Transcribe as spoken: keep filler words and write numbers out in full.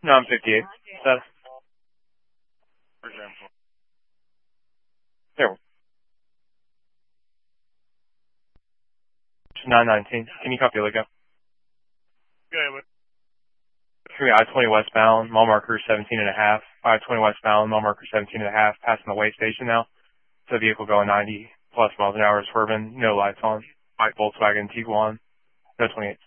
No, I'm fifty-eight. Seth? There. nine nineteen. Can you copy Ligo? Okay, but Three I twenty westbound, mile marker seventeen and a half. I twenty westbound, mile marker seventeen and a half. Passing the way station now. So vehicle going ninety plus miles an hour, swerving, no lights on. White Volkswagen Tiguan, no twenty-eight.